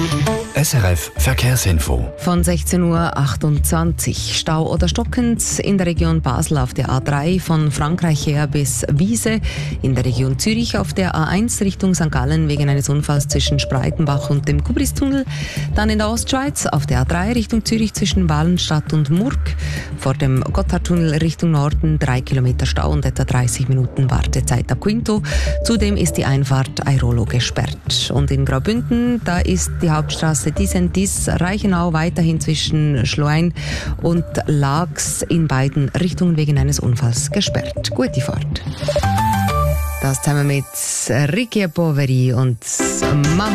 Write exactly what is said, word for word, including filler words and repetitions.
S R F Verkehrsinfo. Von sechzehn Uhr achtundzwanzig. Stau oder stockend in der Region Basel auf der A drei von Frankreich her bis Wiese. In der Region Zürich auf der A eins Richtung Sankt Gallen wegen eines Unfalls zwischen Spreitenbach und dem Kubristunnel. Dann in der Ostschweiz auf der A drei Richtung Zürich zwischen Walenstadt und Murg. Vor dem Gotthardtunnel Richtung Norden drei Kilometer Stau und etwa dreißig Minuten Wartezeit ab Quinto. Zudem ist die Einfahrt Airolo gesperrt. Und in Graubünden, da ist die Hauptstraße Disentis Reichenau weiterhin zwischen Schluein und Laax in beiden Richtungen wegen eines Unfalls gesperrt. Gute Fahrt. Das zusammen mit Ricky Poveri und Mama.